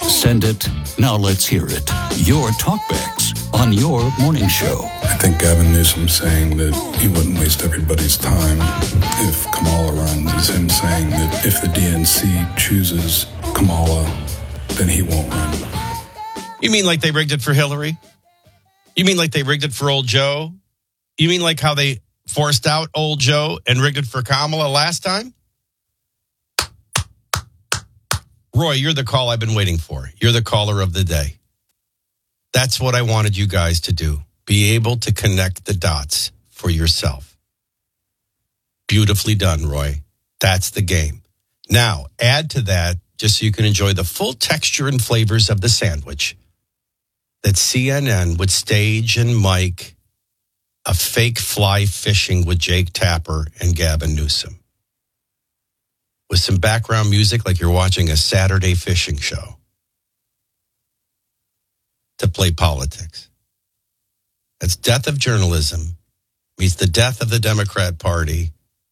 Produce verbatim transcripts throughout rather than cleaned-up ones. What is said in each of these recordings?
Send it. Now let's hear it. Your talkbacks on your morning show. I think Gavin Newsom saying that he wouldn't waste everybody's time if Kamala runs is him saying that if the D N C chooses Kamala, then he won't run. You mean like they rigged it for Hillary? You mean like they rigged it for old Joe? You mean like how they forced out old Joe and rigged it for Kamala last time? Roy, you're the call I've been waiting for. You're the caller of the day. That's what I wanted you guys to do. Be able to connect the dots for yourself. Beautifully done, Roy. That's the game. Now, add to that, just so you can enjoy the full texture and flavors of the sandwich, that C N N would stage and mic a fake fly fishing with Jake Tapper and Gavin Newsom, with some background music like you're watching a Saturday fishing show, to play politics. That's death of journalism meets the death of the Democrat Party.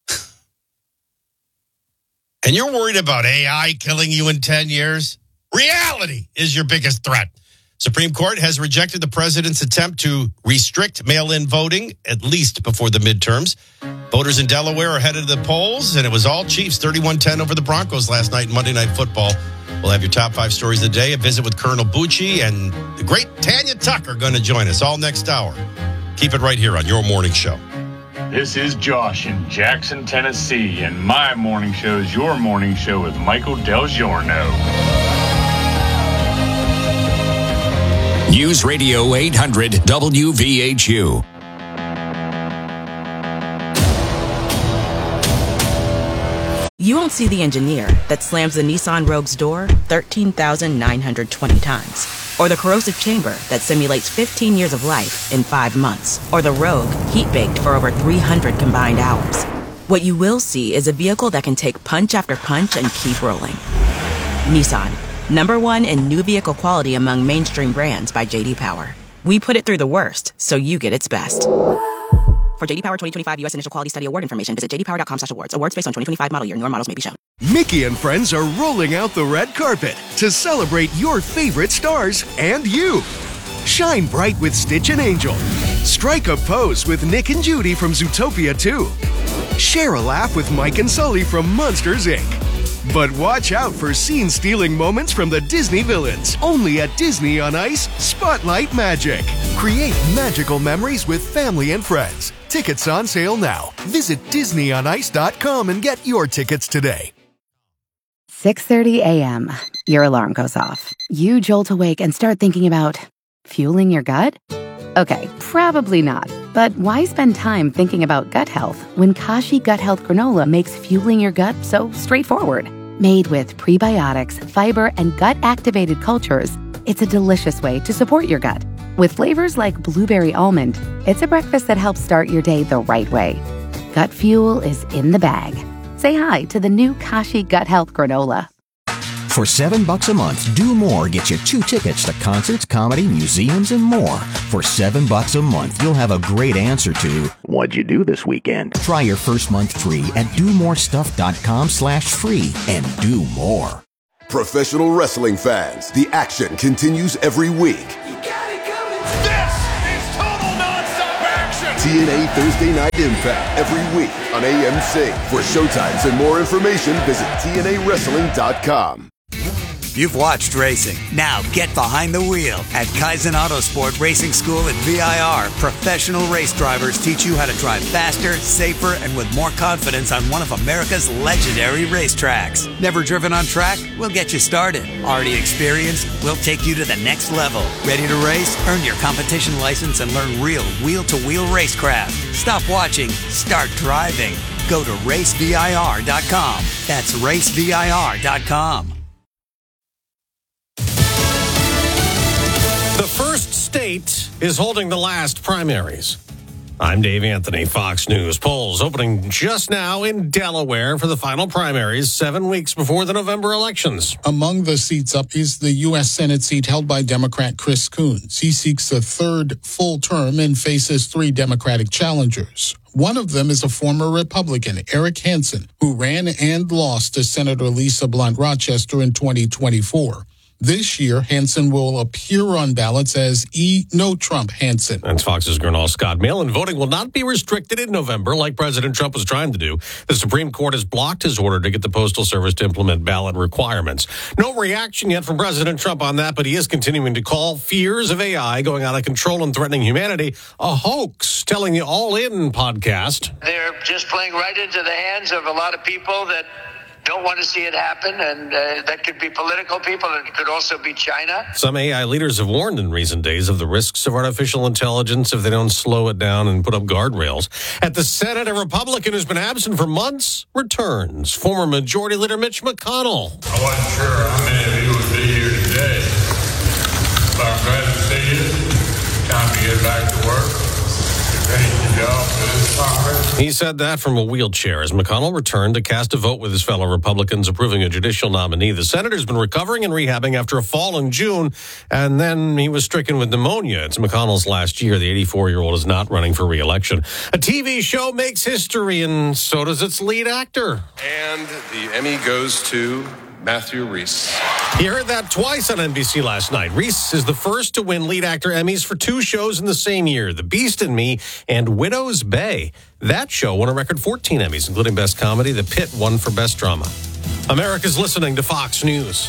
And you're worried about A I killing you in ten years? Reality is your biggest threat. Supreme Court has rejected the president's attempt to restrict mail-in voting, at least before the midterms. Voters in Delaware are headed to the polls, and it was all Chiefs, thirty-one ten over the Broncos last night in Monday Night Football. We'll have your top five stories of the day, a visit with Colonel Bucci, and the great Tanya Tucker going to join us all next hour. Keep it right here on your morning show. This is Josh in Jackson, Tennessee, and my morning show is your morning show with Michael Del Giorno. News Radio eight hundred W V H U. You won't see the engineer that slams the Nissan Rogue's door thirteen thousand nine hundred twenty times. Or the corrosive chamber that simulates fifteen years of life in five months. Or the Rogue heat-baked for over three hundred combined hours. What you will see is a vehicle that can take punch after punch and keep rolling. Nissan. Number one in new vehicle quality among mainstream brands by J D Power. We put it through the worst, so you get its best. For J D Power twenty twenty-five U S Initial Quality Study Award information, visit j d power dot com slash awards. Awards based on twenty twenty-five model year. Newer models may be shown. Mickey and friends are rolling out the red carpet to celebrate your favorite stars and you. Shine bright with Stitch and Angel. Strike a pose with Nick and Judy from Zootopia two. Share a laugh with Mike and Sully from Monsters, Incorporated. But watch out for scene-stealing moments from the Disney villains. Only at Disney on Ice Spotlight Magic. Create magical memories with family and friends. Tickets on sale now. Visit disney on ice dot com and get your tickets today. six thirty a.m. Your alarm goes off. You jolt awake and start thinking about fueling your gut? Okay, probably not. But why spend time thinking about gut health when Kashi Gut Health Granola makes fueling your gut so straightforward? Made with prebiotics, fiber, and gut-activated cultures, it's a delicious way to support your gut. With flavors like blueberry almond, it's a breakfast that helps start your day the right way. Gut fuel is in the bag. Say hi to the new Kashi Gut Health Granola. For seven bucks a month, Do More gets you two tickets to concerts, comedy, museums, and more. For seven bucks a month, you'll have a great answer to, what'd you do this weekend? Try your first month free at do more stuff dot com slash free and do more. Professional wrestling fans, the action continues every week. You got it coming. This is total nonstop action. T N A Thursday Night Impact every week on A M C. For showtimes and more information, visit T N A wrestling dot com. You've watched racing. Now get behind the wheel. At Kaizen Autosport Racing School at V I R, professional race drivers teach you how to drive faster, safer, and with more confidence on one of America's legendary racetracks. Never driven on track? We'll get you started. Already experienced? We'll take you to the next level. Ready to race? Earn your competition license and learn real wheel-to-wheel racecraft. Stop watching. Start driving. Go to race V I R dot com. That's race V I R dot com. The first state is holding the last primaries. I'm Dave Anthony, Fox News. Polls opening just now in Delaware for the final primaries, seven weeks before the November elections. Among the seats up is the U S Senate seat held by Democrat Chris Coons. He seeks a third full term and faces three Democratic challengers. One of them is a former Republican, Eric Hansen, who ran and lost to Senator Lisa Blunt Rochester in twenty twenty-four. This year, Hansen will appear on ballots as E. No Trump Hansen. That's Fox's Gernal Scott. Mail-in voting will not be restricted in November like President Trump was trying to do. The Supreme Court has blocked his order to get the Postal Service to implement ballot requirements. No reaction yet from President Trump on that, but he is continuing to call fears of A I going out of control and threatening humanity a hoax, telling the All In podcast. They're just playing right into the hands of a lot of people that don't want to see it happen, and uh, that could be political people, and it could also be China. Some A I leaders have warned in recent days of the risks of artificial intelligence if they don't slow it down and put up guardrails. At the Senate, a Republican who's been absent for months returns. Former Majority Leader Mitch McConnell. I wasn't sure how many of you would be here today, but I'm glad to see you. Time to get back to work. He said that from a wheelchair as McConnell returned to cast a vote with his fellow Republicans approving a judicial nominee. The senator's been recovering and rehabbing after a fall in June, and then he was stricken with pneumonia. It's McConnell's last year. The eighty-four-year-old is not running for re-election. A T V show makes history, and so does its lead actor. And the Emmy goes to Matthew Rhys. You heard that twice on N B C last night. Rhys is the first to win lead actor Emmys for two shows in the same year, The Beast and Me and Widow's Bay. That show won a record fourteen Emmys, including Best Comedy. The Pit won for Best Drama. America's listening to Fox News.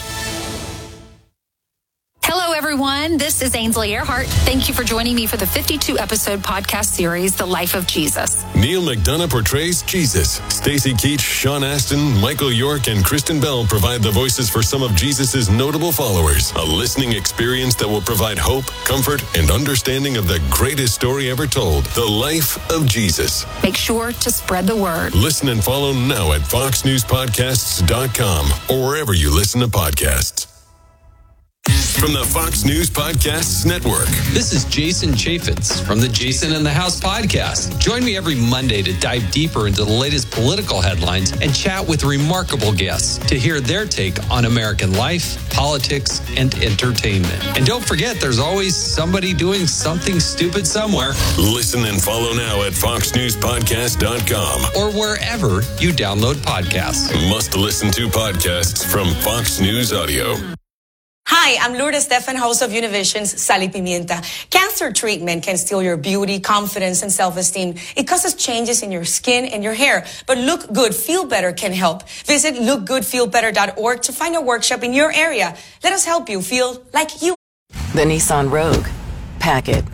Hello, everyone. This is Ainsley Earhart. Thank you for joining me for the fifty-two episode podcast series, The Life of Jesus. Neil McDonough portrays Jesus. Stacey Keach, Sean Astin, Michael York, and Kristen Bell provide the voices for some of Jesus' notable followers. A listening experience that will provide hope, comfort, and understanding of the greatest story ever told, The Life of Jesus. Make sure to spread the word. Listen and follow now at fox news podcasts dot com or wherever you listen to podcasts. From the Fox News Podcasts Network. This is Jason Chaffetz from the Jason in the House podcast. Join me every Monday to dive deeper into the latest political headlines and chat with remarkable guests to hear their take on American life, politics, and entertainment. And don't forget, there's always somebody doing something stupid somewhere. Listen and follow now at fox news podcast dot com or wherever you download podcasts. Must listen to podcasts from Fox News Audio. Hi, I'm Lourdes Stefan, host of Univision's Sal y Pimienta. Cancer treatment can steal your beauty, confidence, and self-esteem. It causes changes in your skin and your hair. But Look Good, Feel Better can help. Visit look good feel better dot org to find a workshop in your area. Let us help you feel like you. The Nissan Rogue. Pack it.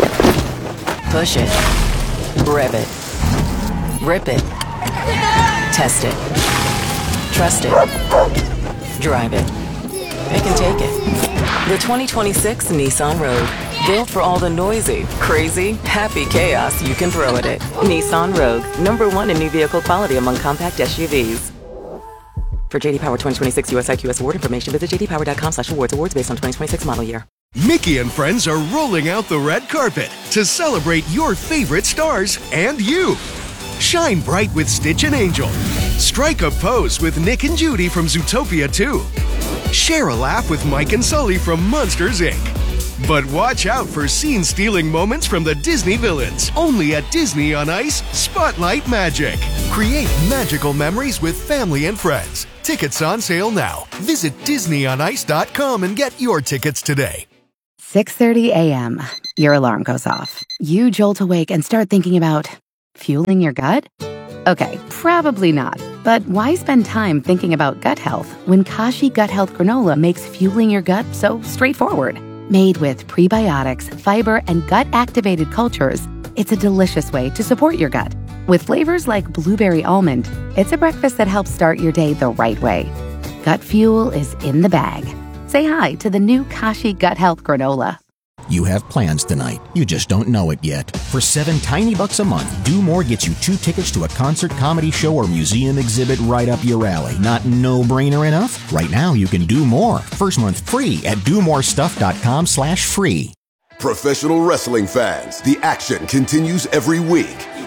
Push it. Rev it. Rip it. Test it. Trust it. Drive it. Pick and take it. The twenty twenty-six Nissan Rogue. Built for all the noisy, crazy, happy chaos you can throw at it. Nissan Rogue. Number one in new vehicle quality among compact S U Vs. For J D Power twenty twenty-six U S I Q S award information, visit j d power dot com slash awards. Awards based on twenty twenty-six model year. Mickey and friends are rolling out the red carpet to celebrate your favorite stars and you. Shine bright with Stitch and Angel. Strike a pose with Nick and Judy from Zootopia two. Share a laugh with Mike and Sully from Monsters, Incorporated. But watch out for scene-stealing moments from the Disney villains. Only at Disney on Ice, Spotlight Magic. Create magical memories with family and friends. Tickets on sale now. Visit disney on ice dot com and get your tickets today. six thirty a.m. Your alarm goes off. You jolt awake and start thinking about fueling your gut? Okay, probably not. But why spend time thinking about gut health when Kashi Gut Health Granola makes fueling your gut so straightforward? Made with prebiotics, fiber, and gut-activated cultures, it's a delicious way to support your gut. With flavors like blueberry almond, it's a breakfast that helps start your day the right way. Gut fuel is in the bag. Say hi to the new Kashi Gut Health Granola. You have plans tonight. You just don't know it yet. For seven tiny bucks a month, Do More gets you two tickets to a concert, comedy show, or museum exhibit right up your alley. Not no-brainer enough? Right now, you can do more. First month free at do more stuff dot com slash free. Professional wrestling fans, the action continues every week.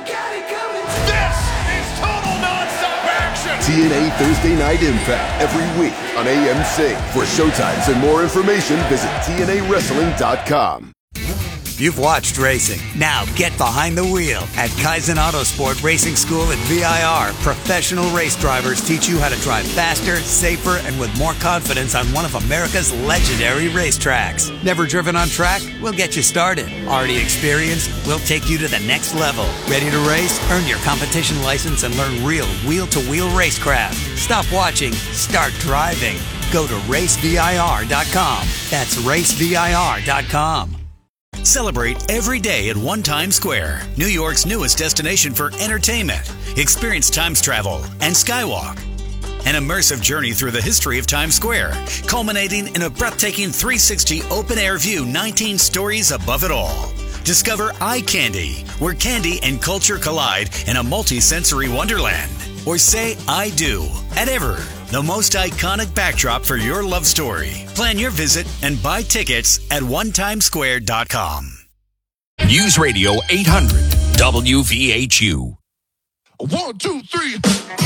This is total nonstop action! T N A Thursday Night Impact every week on A M C. For showtimes and more information, visit T N A wrestling dot com. You've watched racing. Now get behind the wheel at Kaizen Autosport Racing School at V I R. Professional race drivers teach you how to drive faster, safer, and with more confidence on one of America's legendary racetracks. Never driven on track? We'll get you started. Already experienced? We'll take you to the next level. Ready to race? Earn your competition license and learn real wheel-to-wheel racecraft. Stop watching. Start driving. Go to race V I R dot com. That's race V I R dot com. Celebrate every day at One Times Square, New York's newest destination for entertainment. Experience Times Travel and Skywalk. An immersive journey through the history of Times Square, culminating in a breathtaking three sixty open-air view, nineteen stories above it all. Discover Eye Candy, where candy and culture collide in a multi-sensory wonderland. Or say I do at Ever, the most iconic backdrop for your love story. Plan your visit and buy tickets at one times square dot com. News Radio eight hundred W V H U. One, two, three.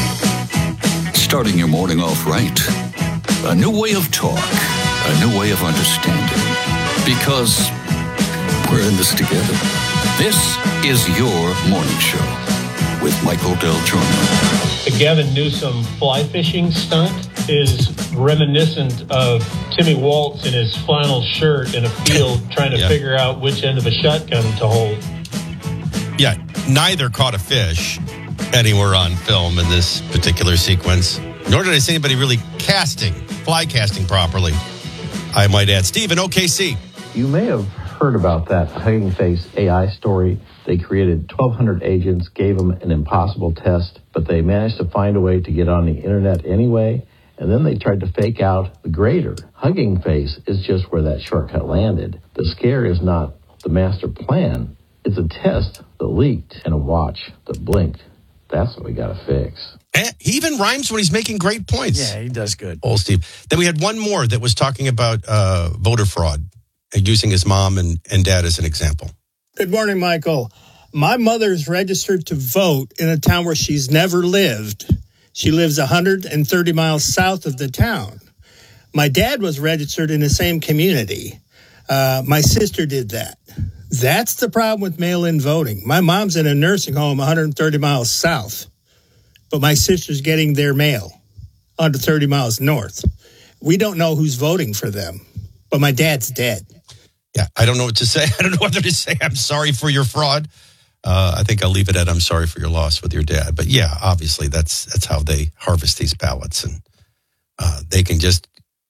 Starting your morning off right. A new way of talk. A new way of understanding. Because we're in this together. This is your morning show with Michael Del Giorno. The Gavin Newsom fly fishing stunt is reminiscent of Timmy Waltz in his flannel shirt in a field trying to yeah. figure out which end of a shotgun to hold. Yeah, neither caught a fish anywhere on film in this particular sequence, nor did I see anybody really casting, fly casting properly, I might add. Steve in O K C. You may have heard about that Hugging Face A I story. They created twelve hundred agents, gave them an impossible test, but they managed to find a way to get on the internet anyway, and then they tried to fake out the grader. Hugging Face is just where that shortcut landed. The scare is not the master plan. It's a test that leaked and a watch that blinked. That's what we got to fix. And he even rhymes when he's making great points. Yeah, he does good. Old Steve. Then we had one more that was talking about uh, voter fraud, using his mom and, and dad as an example. Good morning, Michael. My mother's registered to vote in a town where she's never lived. She lives one hundred thirty miles south of the town. My dad was registered in the same community. Uh, my sister did that. That's the problem with mail-in voting. My mom's in a nursing home one hundred thirty miles south, but my sister's getting their mail one hundred thirty miles north. We don't know who's voting for them, but my dad's dead. Yeah, I don't know what to say. I don't know whether to say I'm sorry for your fraud. Uh, I think I'll leave it at I'm sorry for your loss with your dad. But yeah, obviously that's that's how they harvest these ballots, and uh, they can just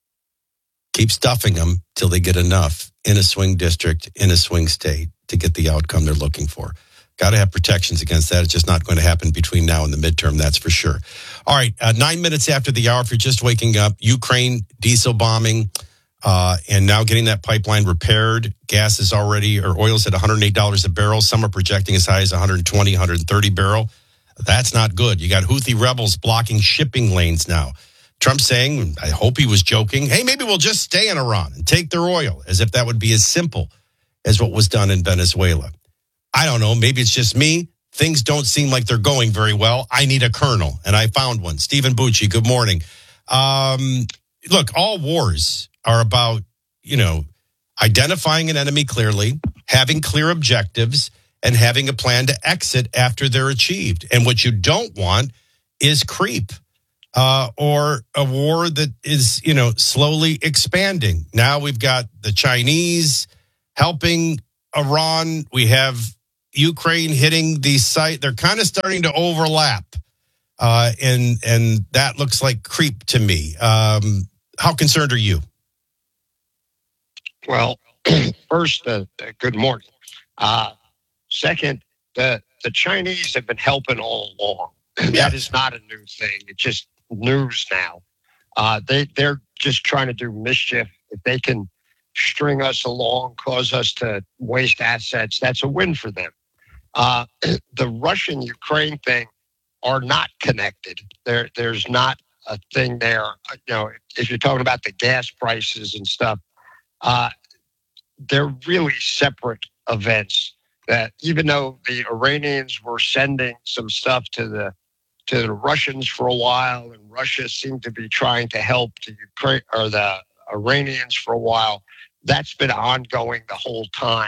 keep stuffing them till they get enough in a swing district, in a swing state to get the outcome they're looking for. Got to have protections against that. It's just not going to happen between now and the midterm, that's for sure. All right, uh, nine minutes after the hour, if you're just waking up, Ukraine diesel bombing. Uh, and now getting that pipeline repaired. Gas is already, or oil's at one hundred eight dollars a barrel. Some are projecting as high as one hundred twenty, one hundred thirty barrel. That's not good. You got Houthi rebels blocking shipping lanes now. Trump saying, I hope he was joking, hey, maybe we'll just stay in Iran and take their oil, as if that would be as simple as what was done in Venezuela. I don't know. Maybe it's just me. Things don't seem like they're going very well. I need a colonel, and I found one. Stephen Bucci, good morning. Um, look, all wars are about, you know, identifying an enemy clearly, having clear objectives, and having a plan to exit after they're achieved. And what you don't want is creep uh, or a war that is, you know, slowly expanding. Now we've got the Chinese helping Iran. We have Ukraine hitting the site. They're kind of starting to overlap. Uh, and, and that looks like creep to me. Um, how concerned are you? Well, first, uh, good morning. Uh, second, the, the Chinese have been helping all along. That is not a new thing. It's just news now. Uh, they, they're just trying to do mischief. If they can string us along, cause us to waste assets, that's a win for them. Uh, the Russian-Ukraine thing are not connected. There, there's not a thing there. You know, if you're talking about the gas prices and stuff, Uh, they're really separate events. That even though the Iranians were sending some stuff to the to the Russians for a while, and Russia seemed to be trying to help the Ukraine or the Iranians for a while, that's been ongoing the whole time.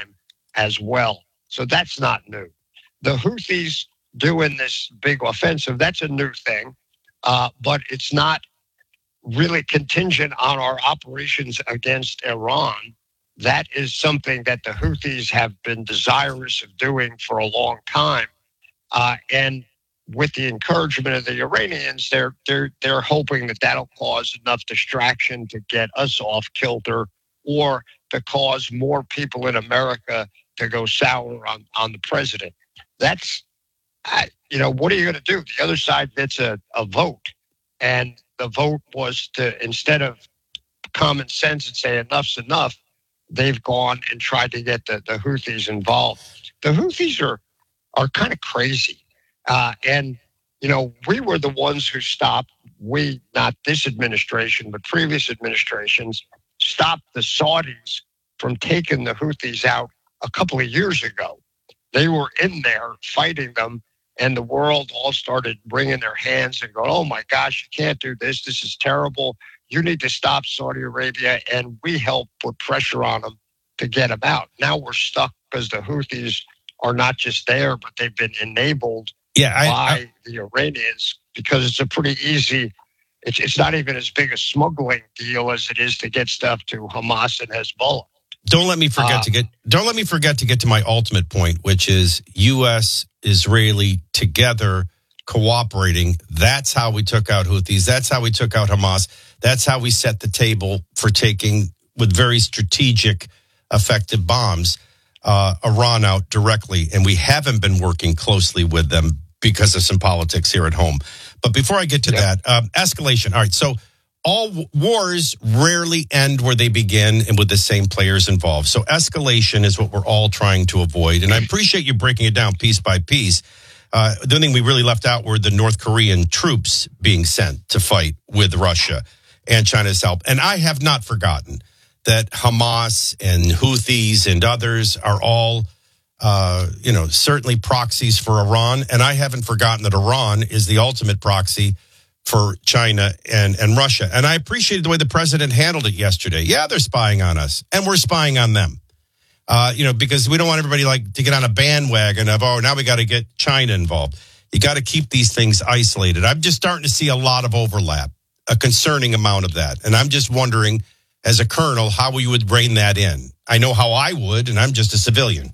as well. So that's not new. The Houthis doing this big offensive, that's a new thing, uh, but it's not really contingent on our operations against Iran. That is something that the Houthis have been desirous of doing for a long time. Uh, and with the encouragement of the Iranians, they're, they're, they're hoping that that'll cause enough distraction to get us off kilter or to cause more people in America to go sour on, on the president. That's, I, you know, what are you going to do? The other side gets a, a vote. And the vote was to, instead of common sense and say enough's enough, they've gone and tried to get the, the Houthis involved. The Houthis are, are kind of crazy. Uh, and, you know, we were the ones who stopped, we, not this administration, but previous administrations, stopped the Saudis from taking the Houthis out a couple of years ago. They were in there fighting them, and the world all started wringing their hands and going, oh my gosh, you can't do this. This is terrible. You need to stop Saudi Arabia. And we helped put pressure on them to get them out. Now we're stuck because the Houthis are not just there, but they've been enabled yeah, I, by I, the Iranians, because it's a pretty easy, it's, it's not even as big a smuggling deal as it is to get stuff to Hamas and Hezbollah. Don't let me forget uh, to get. Don't let me forget to get to my ultimate point, which is U S Israeli together cooperating. That's how we took out Houthis. That's how we took out Hamas. That's how we set the table for taking, with very strategic, effective bombs, uh, Iran out directly. And we haven't been working closely with them because of some politics here at home. But before I get to yeah. that, um, escalation. All right, so. All wars rarely end where they begin and with the same players involved. So escalation is what we're all trying to avoid. And I appreciate you breaking it down piece by piece. Uh, the only thing we really left out were the North Korean troops being sent to fight with Russia and China's help. And I have not forgotten that Hamas and Houthis and others are all, uh, you know, certainly proxies for Iran. And I haven't forgotten that Iran is the ultimate proxy for China and, and Russia. And I appreciated the way the president handled it yesterday. Yeah, they're spying on us, and we're spying on them. Uh, you know, because we don't want everybody like to get on a bandwagon of, oh, now we got to get China involved. You got to keep these things isolated. I'm just starting to see a lot of overlap, a concerning amount of that. And I'm just wondering, as a colonel, how you would rein that in. I know how I would, and I'm just a civilian.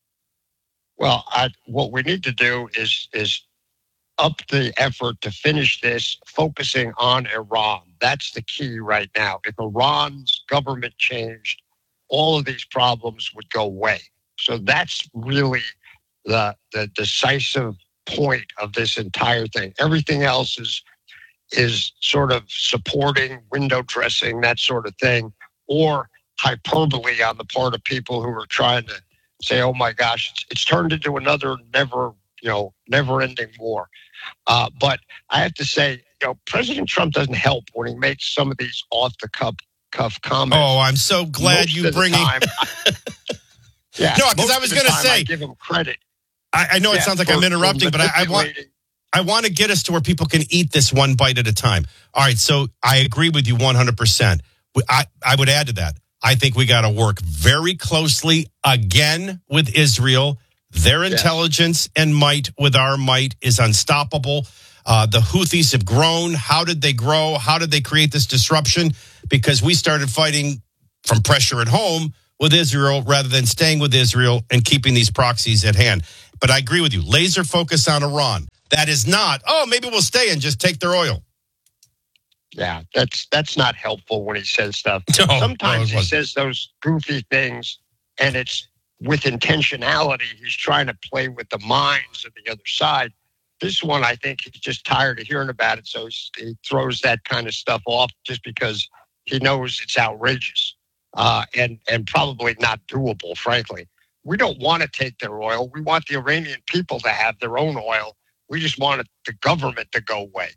Well, I, what we need to do is is up the effort to finish this, focusing on Iran. That's the key right now. If Iran's government changed, all of these problems would go away. So that's really the the decisive point of this entire thing. Everything else is is sort of supporting, window dressing, that sort of thing, or hyperbole on the part of people who are trying to say, oh my gosh, it's, it's turned into another never, you know, never-ending war. Uh, but I have to say, you know, President Trump doesn't help when he makes some of these off-the-cuff cuff comments. Oh, I'm so glad most you bring it. Yeah, no, because I was going to say, I give him credit. I, I know yeah, it sounds like for, I'm interrupting, but I, I want I want to get us to where people can eat this one bite at a time. All right, so I agree with you one hundred percent. I, I would add to that. I think we got to work very closely again with Israel. Their intelligence and might with our might is unstoppable. Uh, the Houthis have grown. How did they grow? How did they create this disruption? Because we started fighting from pressure at home with Israel rather than staying with Israel and keeping these proxies at hand. But I agree with you. Laser focus on Iran. That is not, oh, maybe we'll stay and just take their oil. Yeah, that's that's not helpful when he says stuff. No, Sometimes no, he says those goofy things, and it's with intentionality. He's trying to play with the minds of the other side. This one, I think he's just tired of hearing about it, so he's, he throws that kind of stuff off just because he knows it's outrageous uh, and, and probably not doable, frankly. We don't want to take their oil. We want the Iranian people to have their own oil. We just want the government to go away.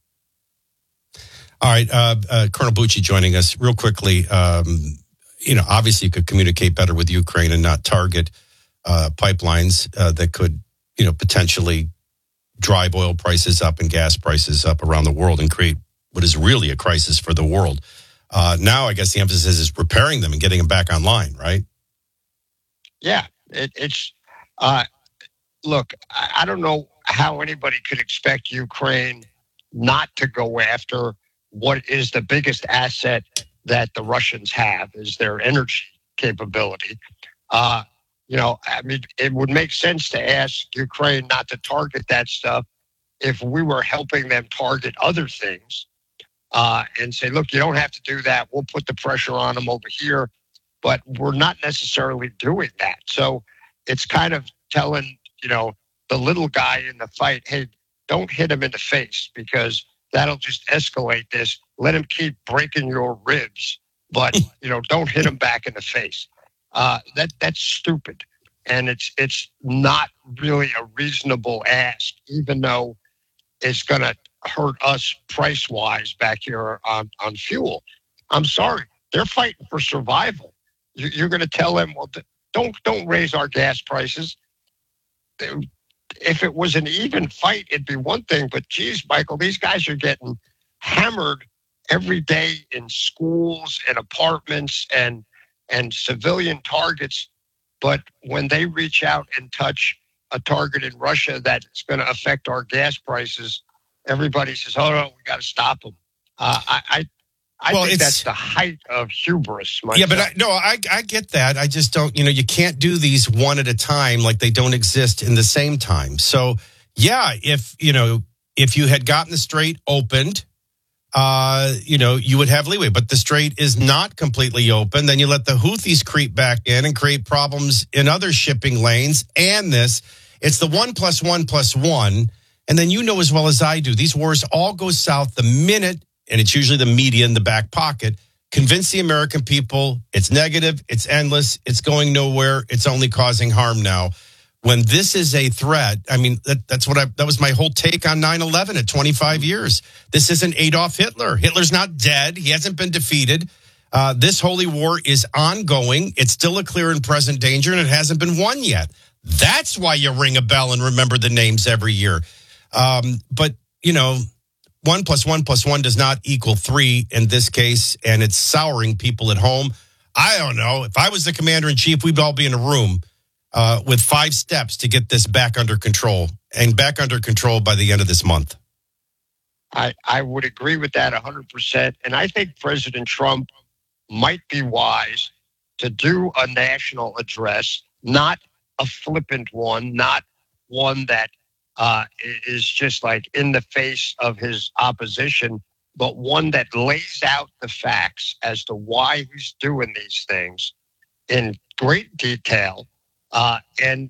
All right, uh, uh, Colonel Bucci joining us real quickly. Um, you know, obviously you could communicate better with Ukraine and not target uh, pipelines uh, that could, you know, potentially drive oil prices up and gas prices up around the world and create what is really a crisis for the world. Uh, now, I guess the emphasis is repairing them and getting them back online, right? Yeah, It, it's uh, look. I, I don't know how anybody could expect Ukraine not to go after what is the biggest asset that the Russians have, is their energy capability. Uh, you know, I mean, it would make sense to ask Ukraine not to target that stuff if we were helping them target other things, uh, and say, look, you don't have to do that. We'll put the pressure on them over here. But we're not necessarily doing that. So it's kind of telling, you know, the little guy in the fight, hey, don't hit him in the face, because that'll just escalate this. Let him keep breaking your ribs, but, you know, don't hit him back in the face. Uh, that that's stupid. And it's it's not really a reasonable ask, even though it's going to hurt us price-wise back here on, on fuel. I'm sorry. They're fighting for survival. You, you're going to tell them, well, don't don't raise our gas prices. If it was an even fight, it'd be one thing. But, geez, Michael, these guys are getting hammered every day in schools and apartments and and civilian targets. But when they reach out and touch a target in Russia that's going to affect our gas prices, everybody says, oh, no, we got to stop them. Uh, I, I, I well, think it's, that's the height of hubris. Myself. Yeah, but I, no, I, I get that. I just don't, you know, you can't do these one at a time, like they don't exist in the same time. So, yeah, if, you know, if you had gotten the Strait opened, uh, you know, you would have leeway. But the Strait is not completely open. Then you let the Houthis creep back in and create problems in other shipping lanes. And this, it's the one plus one plus one. And then you know as well as I do, these wars all go south the minute, and it's usually the media in the back pocket, convince the American people it's negative, it's endless, it's going nowhere, it's only causing harm now. When this is a threat, I mean, that, that's what I, that was my whole take on nine eleven at twenty-five years. This isn't Adolf Hitler. Hitler's not dead. He hasn't been defeated. Uh, this holy war is ongoing. It's still a clear and present danger, and it hasn't been won yet. That's why you ring a bell and remember the names every year. Um, but, you know, one plus one plus one does not equal three in this case, and it's souring people at home. I don't know. If I was the commander-in-chief, we'd all be in a room uh, with five steps to get this back under control, and back under control by the end of this month. I, I would agree with that one hundred percent. And I think President Trump might be wise to do a national address, not a flippant one, not one that uh, is just like in the face of his opposition, but one that lays out the facts as to why he's doing these things in great detail. Uh, and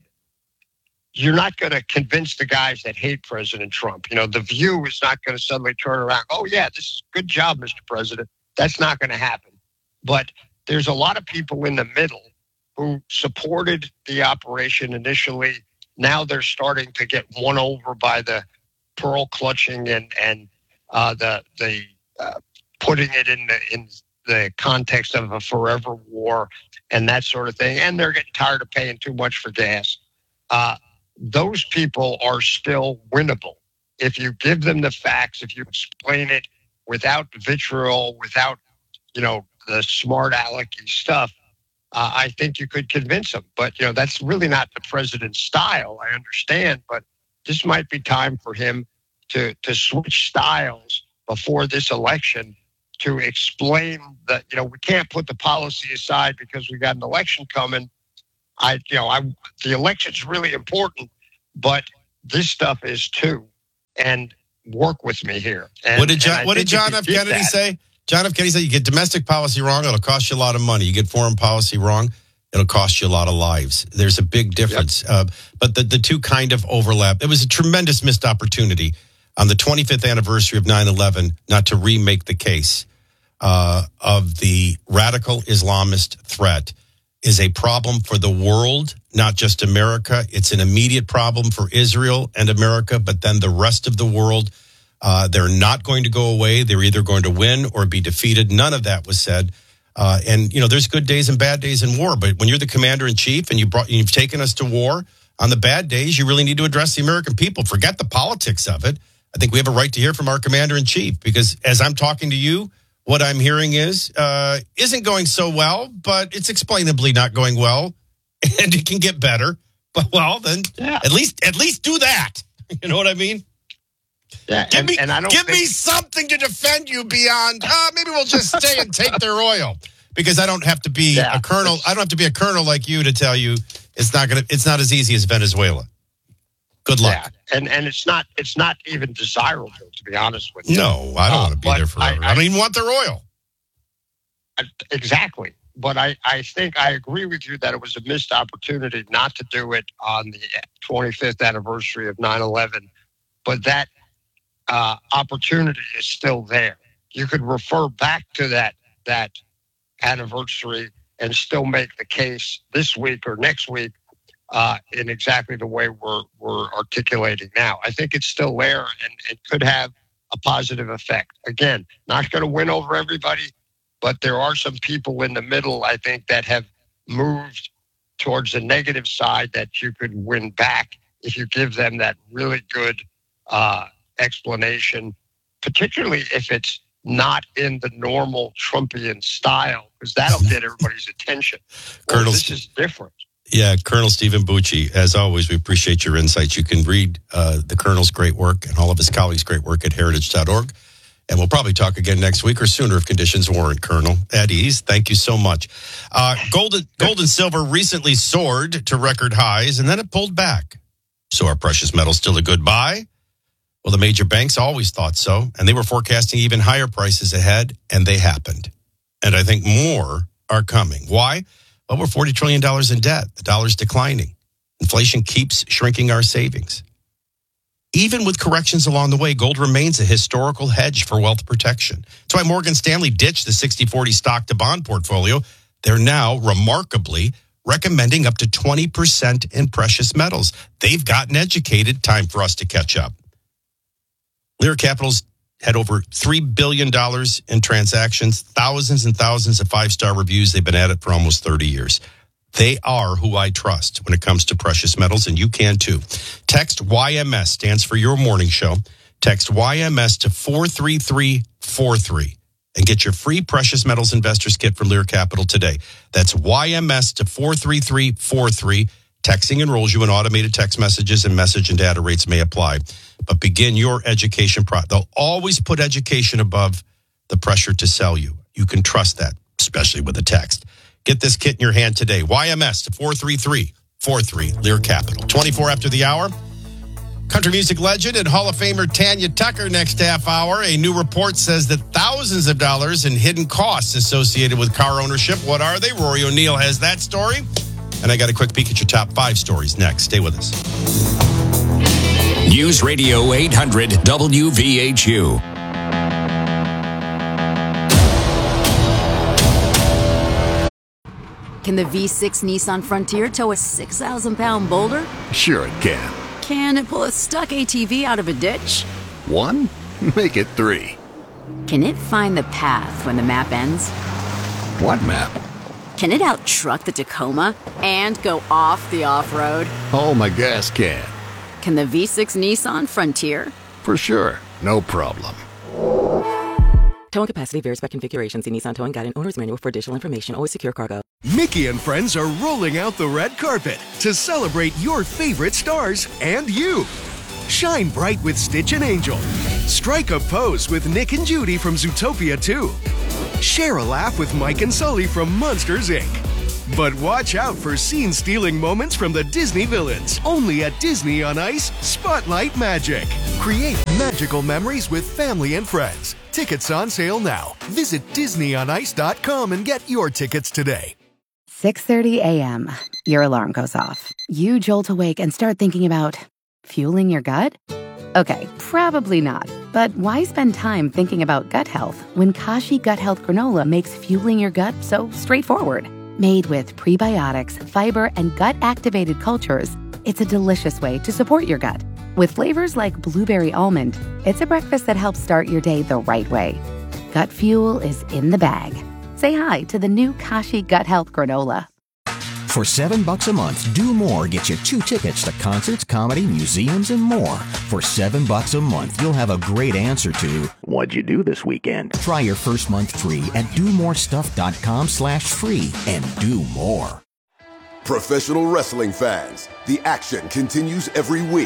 you're not going to convince the guys that hate President Trump. You know, The View is not going to suddenly turn around, oh, yeah, this is good job, Mister President. That's not going to happen. But there's a lot of people in the middle who supported the operation initially. Now they're starting to get won over by the pearl clutching and and uh, the the uh, putting it in the in the context of a forever war and that sort of thing. And they're getting tired of paying too much for gas. Uh, those people are still winnable if you give them the facts, if you explain it without vitriol, without you know the smart alecky stuff. Uh, I think you could convince them, but you know that's really not the president's style. I understand, but this might be time for him to to switch styles before this election to explain that you know we can't put the policy aside because we got an election coming. I you know I the election's really important, but this stuff is too. And work with me here. And, what did John, what did John F. Kennedy that, say? John F. Kennedy said, you get domestic policy wrong, it'll cost you a lot of money. You get foreign policy wrong, it'll cost you a lot of lives. There's a big difference. Yep. Uh, but the, the two kind of overlap. It was a tremendous missed opportunity on the twenty-fifth anniversary of nine eleven not to remake the case uh, of the radical Islamist threat is a problem for the world, not just America. It's an immediate problem for Israel and America, but then the rest of the world. Uh, they're not going to go away. They're either going to win or be defeated. None of that was said. Uh, and, you know, there's good days and bad days in war. But when you're the commander in chief and you brought, you've taken us to war, on the bad days, you really need to address the American people. Forget the politics of it. I think we have a right to hear from our commander in chief, because as I'm talking to you, what I'm hearing is uh, isn't going so well, but it's explainably not going well and it can get better. But well, then yeah. at least at least do that. You know what I mean? Yeah, give and, me and I don't give think... me something to defend you beyond. Uh, maybe we'll just stay and take their oil because I don't have to be yeah, a colonel. I don't have to be a colonel like you to tell you it's not gonna. It's not as easy as Venezuela. Good luck. Yeah, and and it's not it's not even desirable, to be honest with you. No, I don't uh, want to be there forever. I, I, I don't even want their oil. Exactly. But I, I think I agree with you that it was a missed opportunity not to do it on the twenty-fifth anniversary of nine eleven. But that uh, opportunity is still there. You could refer back to that that anniversary and still make the case this week or next week uh, in exactly the way we're we're articulating now. I think it's still there and it could have a positive effect. Again, not going to win over everybody. But there are some people in the middle, I think, that have moved towards the negative side that you could win back if you give them that really good uh, explanation, particularly if it's not in the normal Trumpian style, because that'll get everybody's attention. Well, Colonel, this is different. Yeah, Colonel Stephen Bucci, as always, we appreciate your insights. You can read uh, the Colonel's great work and all of his colleagues' great work at heritage dot org. And we'll probably talk again next week or sooner if conditions warrant, Colonel. At ease, thank you so much. Uh, gold, gold and silver recently soared to record highs, and then it pulled back. So are precious metals still a good buy? Well, the major banks always thought so, and they were forecasting even higher prices ahead, and they happened. And I think more are coming. Why? Well, we're forty trillion dollars in debt. The dollar's declining. Inflation keeps shrinking our savings. Even with corrections along the way, gold remains a historical hedge for wealth protection. That's why Morgan Stanley ditched the sixty forty stock to bond portfolio. They're now, remarkably, recommending up to twenty percent in precious metals. They've gotten educated. Time for us to catch up. Lear Capital's had over three billion dollars in transactions, thousands and thousands of five-star reviews. They've been at it for almost thirty years. They are who I trust when it comes to precious metals, and you can too. Text Y M S, stands for Your Morning Show. Text Y M S to four three three four three and get your free Precious Metals Investors Kit from Lear Capital today. That's Y M S to four three three four three. Texting enrolls you in automated text messages, and message and data rates may apply. But begin your education process. They'll always put education above the pressure to sell you. You can trust that, especially with a text. Get this kit in your hand today. Y M S to four three three four three, Lear Capital. twenty-four after the hour. Country music legend and Hall of Famer Tanya Tucker next half hour. A new report says that thousands of dollars in hidden costs associated with car ownership. What are they? Rory O'Neill has that story. And I got a quick peek at your top five stories next. Stay with us. News Radio eight hundred W V H U. Can the V six Nissan Frontier tow a six thousand pound boulder? Sure it can. Can it pull a stuck A T V out of a ditch? One? Make it three. Can it find the path when the map ends? What map? Can it out-truck the Tacoma and go off the off-road? Oh, my gas can. Can the V six Nissan Frontier? For sure. No problem. Towing capacity varies by configuration. See Nissan Towing Guide and Owner's Manual for additional information. Always secure cargo. Mickey and friends are rolling out the red carpet to celebrate your favorite stars and you. Shine bright with Stitch and Angel. Strike a pose with Nick and Judy from Zootopia two. Share a laugh with Mike and Sully from Monsters, Incorporated. But watch out for scene-stealing moments from the Disney villains. Only at Disney on Ice, Spotlight Magic. Create magical memories with family and friends. Tickets on sale now. Visit Disney on Ice dot com and get your tickets today. six thirty a.m. Your alarm goes off. You jolt awake and start thinking about fueling your gut? Okay, probably not. But why spend time thinking about gut health when Kashi Gut Health Granola makes fueling your gut so straightforward? Made with prebiotics, fiber, and gut-activated cultures, it's a delicious way to support your gut. With flavors like blueberry almond, it's a breakfast that helps start your day the right way. Gut fuel is in the bag. Say hi to the new Kashi Gut Health Granola. For seven bucks a month, Do More gets you two tickets to concerts, comedy, museums, and more. For seven bucks a month, you'll have a great answer to what'd you do this weekend? Try your first month free at do more stuff dot com slash free and do more. Professional wrestling fans, the action continues every week.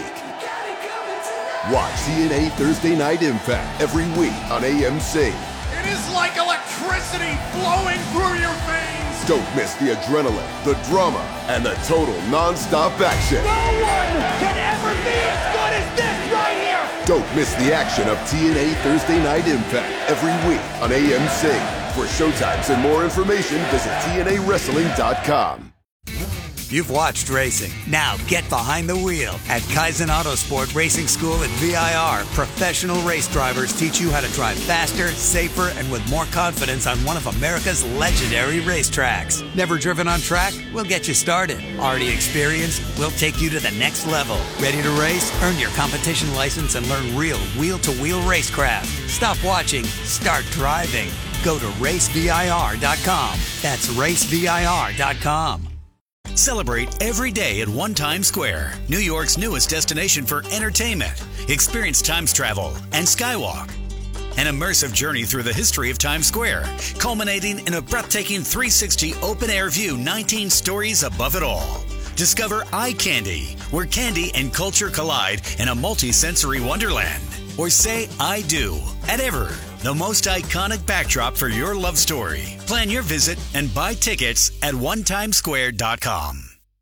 Watch T N A Thursday Night Impact every week on A M C. It is like electricity flowing through your veins. Don't miss the adrenaline, the drama, and the total non-stop action. No one can ever be as good as this right here. Don't miss the action of T N A Thursday Night Impact every week on A M C. For showtimes and more information, visit T N A wrestling dot com. You've watched racing. Now get behind the wheel. At Kaizen Autosport Racing School at V I R, professional race drivers teach you how to drive faster, safer, and with more confidence on one of America's legendary racetracks. Never driven on track? We'll get you started. Already experienced? We'll take you to the next level. Ready to race? Earn your competition license and learn real wheel-to-wheel racecraft. Stop watching. Start driving. Go to race V I R dot com. That's race V I R dot com. Celebrate every day at One Times Square, New York's newest destination for entertainment. Experience Times travel and Skywalk. An immersive journey through the history of Times Square, culminating in a breathtaking three sixty open-air view, nineteen stories above it all. Discover Eye Candy, where candy and culture collide in a multi-sensory wonderland. Or say I do at Ever, the most iconic backdrop for your love story. Plan your visit and buy tickets at one times square dot com.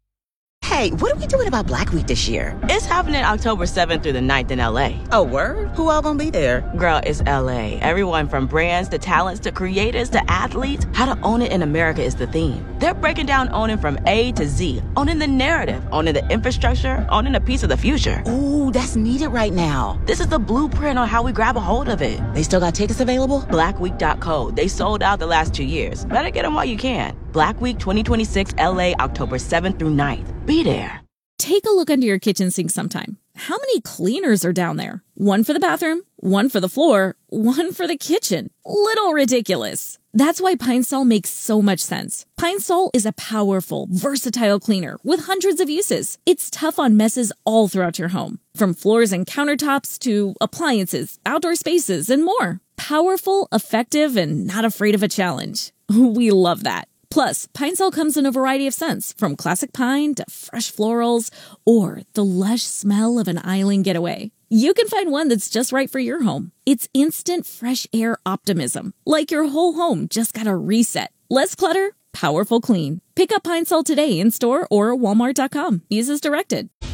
Hey, what are we doing about Black Week this year? It's happening October seventh through the ninth in L A. Oh, word? Who all gonna be there? Girl, it's L A. Everyone from brands to talents to creators to athletes. How to own it in America is the theme. They're breaking down owning from A to Z. Owning the narrative, owning the infrastructure, owning a piece of the future. Ooh, that's needed right now. This is the blueprint on how we grab a hold of it. They still got tickets available? black week dot co. They sold out the last two years. Better get them while you can. Black Week twenty twenty-six L A, October seventh through ninth. Be there. Take a look under your kitchen sink sometime. How many cleaners are down there? One for the bathroom, one for the floor, one for the kitchen. Little ridiculous. That's why Pine Sol makes so much sense. Pine Sol is a powerful, versatile cleaner with hundreds of uses. It's tough on messes all throughout your home, from floors and countertops to appliances, outdoor spaces, and more. Powerful, effective, and not afraid of a challenge. We love that. Plus, Pine Sol comes in a variety of scents, from classic pine to fresh florals, or the lush smell of an island getaway. You can find one that's just right for your home. It's instant fresh air optimism, like your whole home just got a reset. Less clutter, powerful clean. Pick up Pine Sol today in store or walmart dot com. Use as directed.